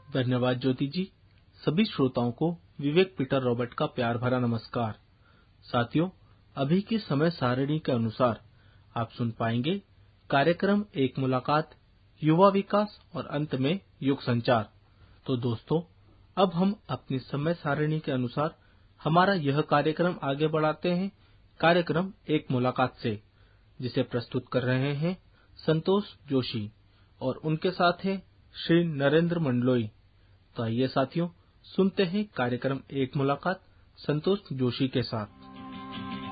धन्यवाद ज्योति जी। सभी श्रोताओं को विवेक पीटर रॉबर्ट का प्यार भरा नमस्कार। साथियों, अभी की समय सारणी के अनुसार आप सुन पाएंगे कार्यक्रम एक मुलाकात, युवा विकास और अंत में युग संचार। तो दोस्तों, अब हम अपनी समय सारणी के अनुसार हमारा यह कार्यक्रम आगे बढ़ाते हैं कार्यक्रम एक मुलाकात से, जिसे प्रस्तुत कर रहे हैं संतोष जोशी और उनके साथ हैं श्री नरेंद्र मंडलोई। तो आइए साथियों, सुनते हैं कार्यक्रम एक मुलाकात संतोष जोशी के साथ।